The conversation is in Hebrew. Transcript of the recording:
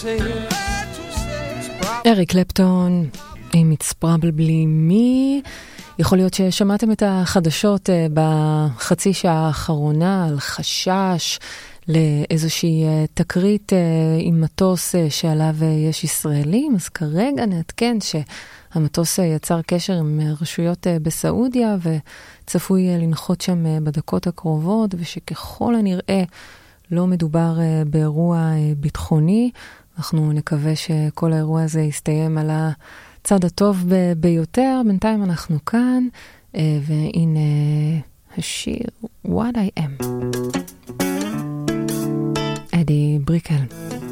אריק קלפטון עם It's Probably Me. יכול להיות ששמעתם את החדשות בחצי שעה האחרונה על חשש לאיזושהי תקרית עם מטוס שעליו יש ישראלים, אז כרגע נעדכן שהמטוס יצר קשר עם רשויות בסעודיה וצפוי לנחות שם בדקות הקרובות, ושככל הנראה לא מדובר באירוע ביטחוני. אנחנו נקווה שכל האירוע הזה יסתיים על הצד הטוב ביותר. בינתיים אנחנו כאן, והנה השיר What I Am. אדי בריקל.